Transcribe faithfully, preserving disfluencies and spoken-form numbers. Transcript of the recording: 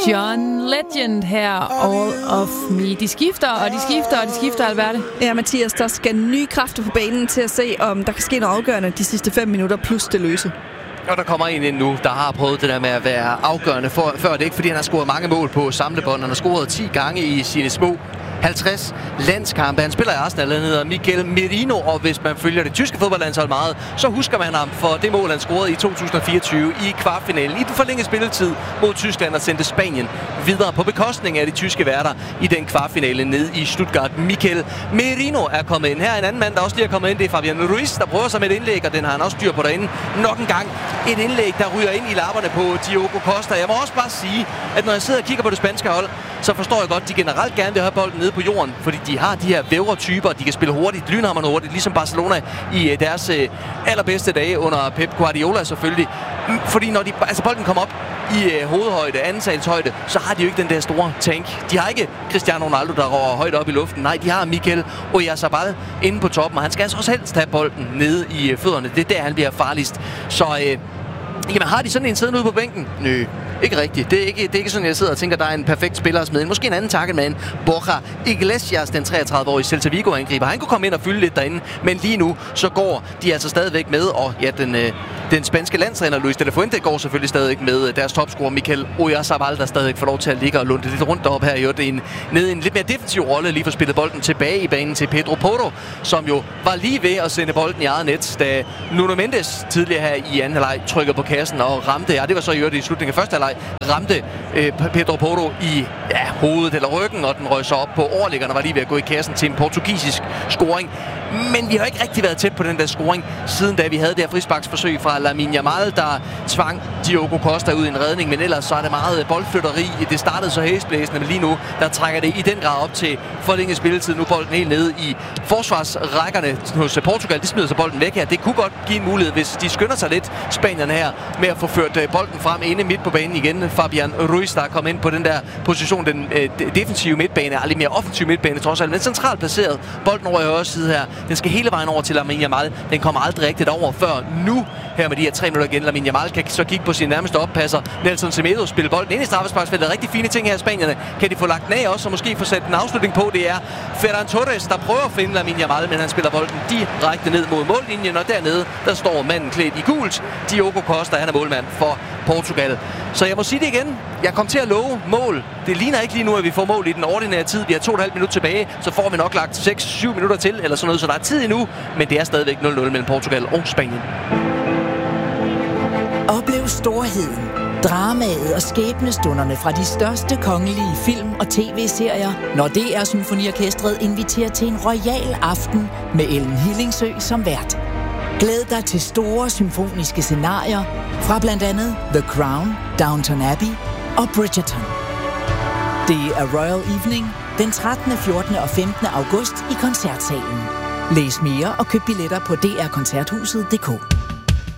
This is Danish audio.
John Legend her, All of Me. De skifter, og de skifter, og de skifter, Alberte. Ja, Mathias, der skal nye kræfter på banen til at se, om der kan ske noget afgørende de sidste fem minutter plus det løse. Og der kommer en ind nu, der har prøvet det der med at være afgørende for, før det ikke, fordi han har scoret mange mål på samlebånd. Han har scoret ti gange i sine små halvtreds landskampe. Han spiller i Arsenal, han hedder Mikel Merino, og hvis man følger det tyske fodboldlandshold meget, så husker man ham for det mål, han scorede i to tusind og fireogtyve i kvartfinalen i den forlængede spilletid mod Tyskland og sendte Spanien videre på bekostning af de tyske værter i den kvartfinale nede i Stuttgart. Mikel Merino er kommet ind. Her er en anden mand, der også lige er kommet ind. Det er Fabian Ruiz, der prøver sig med et indlæg, og den har han også styr på derinde. Nok en gang et indlæg, der ryger ind i lapperne på Diogo Costa. Jeg må også bare sige, at når jeg sidder og kigger på det spanske hold, så forstår jeg godt, at de generelt gerne vil have bolden nede på jorden, fordi de har de her vævre-typer, de kan spille hurtigt, lynhamrende hurtigt, ligesom Barcelona i deres øh, allerbedste dage under Pep Guardiola selvfølgelig. Fordi når de, altså bolden kommer op i øh, hovedhøjde, antalshøjde, så har de jo ikke den der store tank. De har ikke Cristiano Ronaldo, der rører højt op i luften. Nej, de har Mikel Oyarzabal inde på toppen, og han skal altså også helst have bolden nede i øh, fødderne. Det er der, han bliver farligst. Så øh, jamen, har de sådan en siddende ude på bænken? Nø. Ikke rigtigt. Det er ikke, det er ikke sådan, jeg sidder og tænker, der er en perfekt spiller at smide ind. Måske en anden targetman. Borja Iglesias, den treogtredive-årige Celta Vigo-angriber. Han kunne komme ind og fylde lidt derinde, men lige nu, så går de altså stadigvæk med. Og ja, den, øh, den spanske landstræner Luis de la Fuente går selvfølgelig stadigvæk med. Deres topscorer Mikel Oyarzabal, der stadigvæk får lov til at ligge og lunde lidt rundt deroppe her. Jo, det er en, nede i en lidt mere defensiv rolle, lige for spillet bolden tilbage i banen til Pedro Porro, som jo var lige ved at sende bolden i eget net, da Nuno Mendes tidligere her i anden halvleg trykkede på kassen og ramte. Ja, det var så i øvrigt i slutningen af første halvleg. Ramte øh, Pedro Porro i ja, hovedet eller ryggen, og den røg så op på overliggerne, var lige ved at gå i kassen til en portugisisk scoring. Men vi har ikke rigtig været tæt på den der scoring, siden da vi havde det her frisparksforsøg fra Lamine Yamal, der tvang Diogo Costa ud i en redning, men ellers så er det meget boldflytteri. Det startede så hæsblæsende, men lige nu, der trækker det i den grad op til forlænget spilletid. Nu er bolden helt nede i forsvarsrækkerne hos Portugal. De smider så bolden væk her. Det kunne godt give en mulighed, hvis de skynder sig lidt, spanierne her, med at få ført bolden frem inde midt på banen igen. Fabian Ruiz, der er kommet ind på den der position, den øh, defensive midtbane, er lidt mere offensiv midtbane trods alt, men centralt placeret. Bolden over i højre side her. Den skal hele vejen over til Lamine Yamal. Den kommer aldrig rigtigt over før nu. Her med de her tre minutter igen. Lamine Yamal kan så kigge på sin nærmeste oppasser. Nelson Semedo spiller bolden ind i straffesparksfeltet. Rigtig fine ting her i Spanierne. Kan de få lagt den af også, og måske få sat en afslutning på? Det er Ferran Torres, der prøver at finde Lamine Yamal, men han spiller bolden direkte ned mod mållinjen, og dernede, der står manden klædt i gult. Diogo Costa, han er målmand for Portugal. Så jeg må sige det igen. Jeg kom til at love mål. Det ligner ikke lige nu, at vi får mål i den ordinære tid. Vi har to og et halvt minut tilbage, så får vi nok lagt seks syv minutter til, eller sådan noget, så der er tid endnu. Men det er stadigvæk nul nul mellem Portugal og Spanien. Oplev storheden, dramaet og skæbnestunderne fra de største kongelige film- og tv-serier, når D R Symfoniorkestret inviterer til en royal aften med Ellen Hillingsø som vært. Glæd dig til store symfoniske scenarier fra blandt andet The Crown, Downton Abbey og Bridgerton. Det er Royal Evening den trettende, fjortende og femtende august i Koncertsalen. Læs mere og køb billetter på d r koncerthuset punktum d k.